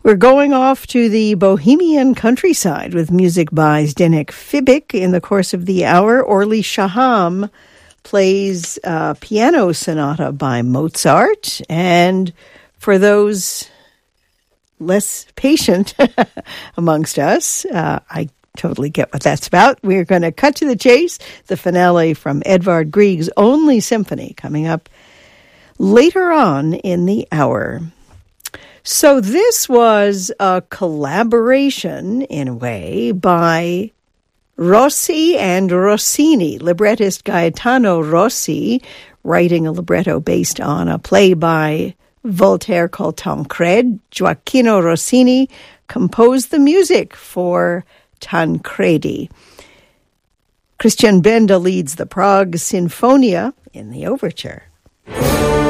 We're going off to the Bohemian countryside with music by Zdeněk Fibik. In the course of the hour, Orly Shaham plays a piano sonata by Mozart. And for those less patient amongst us, I totally get what that's about. We're going to cut to the chase. The finale from Edvard Grieg's Only Symphony coming up later on in the hour. So this was a collaboration, in a way, by Rossi and Rossini. Librettist Gaetano Rossi, writing a libretto based on a play by Voltaire called Tancred. Gioacchino Rossini composed the music for Tancredi. Christian Benda leads the Prague Sinfonia in the overture.